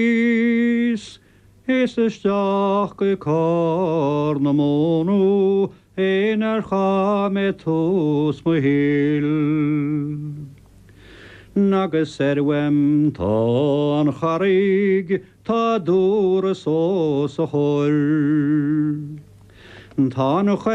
Is isteach go cór na mónú éar chametús mo hil. Nagus wem tá an charig tá dúr a sós a chur. Tá